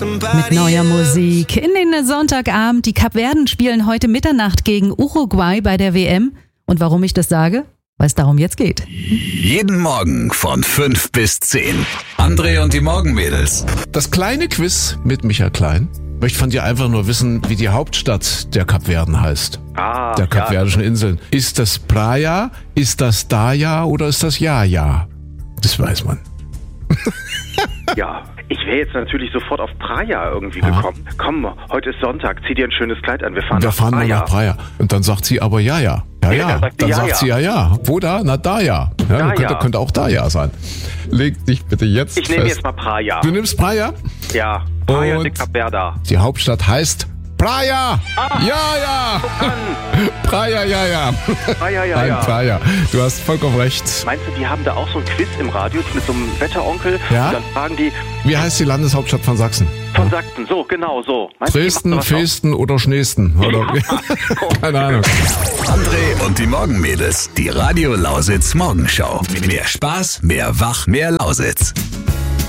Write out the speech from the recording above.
Mit neuer Musik in den Sonntagabend. Die Kapverden spielen heute Mitternacht gegen Uruguay bei der WM. Und warum ich das sage? Weil es darum jetzt geht. Jeden Morgen von 5 bis 10. André und die Morgenmädels. Das kleine Quiz mit Michael Klein. Ich möchte von dir einfach nur wissen, wie die Hauptstadt der Kapverden heißt. Der kapverdischen Inseln. Ist das Praia, ist das Daya oder ist das Jaja? Das weiß man. Ja, ich wäre jetzt natürlich sofort auf Praia irgendwie gekommen. Komm, heute ist Sonntag, zieh dir ein schönes Kleid an, wir fahren mal nach Praia. Und dann sagt sie aber ja. Dann sagt sie ja. Wo da? Na, da ja. Könnte auch da ja sein. Leg dich bitte jetzt Ich nehme jetzt mal Praia. Du nimmst Praia? Ja, Praia de Capverda. Die Hauptstadt heißt Praia! Ja! Praia, ja. Praia. Praia. Du hast vollkommen recht. Meinst du, die haben da auch so ein Quiz im Radio mit so einem Wetteronkel? Ja? Und dann fragen die... Wie heißt die Landeshauptstadt von Sachsen? Von Sachsen, so, genau so. Meinst Dresden, Festen oder Schneesten? Oder? Keine Ahnung. André und die Morgenmädels. Die Radio Lausitz Morgenschau. Mehr Spaß, mehr Wach, mehr Lausitz.